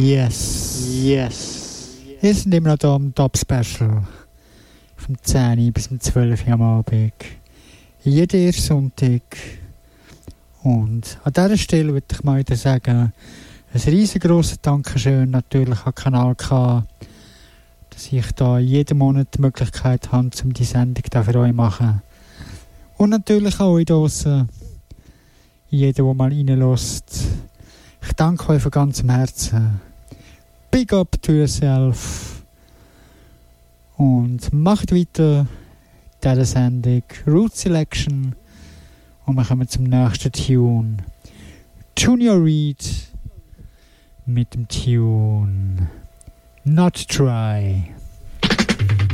Yes. Wir sind immer noch hier am Top Special. Vom 10 bis zum 12 am Abend. Jeden ersten Sonntag. Und an dieser Stelle würde ich mal wieder sagen, ein riesengroßes Dankeschön natürlich an den Kanal K, dass ich da jeden Monat die Möglichkeit habe, um die Sendung da für euch zu machen. Und natürlich auch euch draussen, jeder, der mal reinlässt. Ich danke euch von ganzem Herzen. Big up to yourself. Und macht weiter diese Sendung. Root Selection. Und wir kommen zum nächsten Tune. Junior Reid mit dem Tune Not Try.